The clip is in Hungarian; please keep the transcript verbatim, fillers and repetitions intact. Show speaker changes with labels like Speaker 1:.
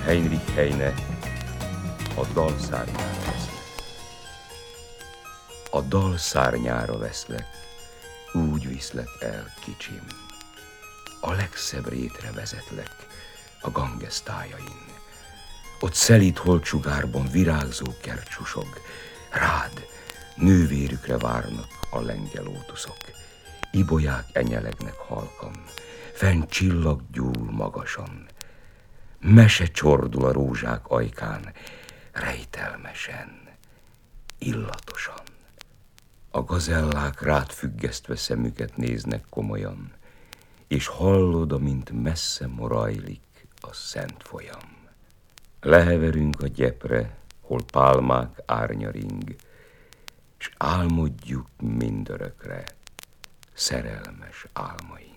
Speaker 1: Heinrich Heine, a dal szárnyára veszlek. A dal szárnyára veszlek, úgy viszlek el, kicsim. A legszebb rétre vezetlek, a Ganges tájain. Ott szelíd holtsugárban virágzó kert susog, rád nővérükre várnak a lengyel lótuszok. Ibolyák enyelegnek halkan, fenn csillag gyúl magasan. Mese csordul a rózsák ajkán, rejtelmesen, illatosan. A gazellák rád függesztve szemüket néznek komolyan, és hallod, amint messze morajlik a szent folyam. Leheverünk a gyepre, hol pálmák árnya ring, s álmodjuk mindörökre szerelmes álmaink.